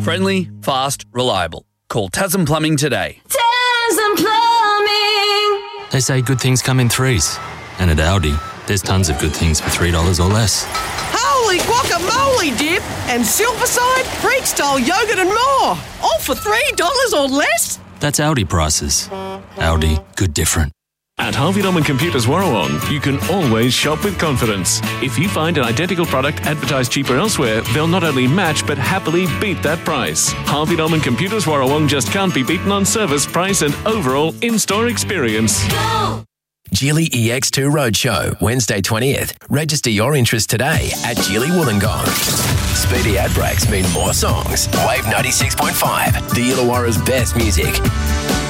Friendly, fast, reliable. Call Tasman Plumbing today. Tasman Plumbing. They say good things come in threes. And at Aldi, there's tons of good things for $3 or less. Holy guacamole dip and Silverside, Greek-style yogurt and more. All for $3 or less? That's Aldi prices. Aldi, good different. At Harvey Norman Computers Warrawong, you can always shop with confidence. If you find an identical product advertised cheaper elsewhere, they'll not only match but happily beat that price. Harvey Norman Computers Warrawong just can't be beaten on service, price and overall in-store experience. Go! Geely EX2 Roadshow, Wednesday 20th. Register your interest today at Geely Wollongong. Speedy ad breaks mean more songs. Wave 96.5, the Illawarra's best music.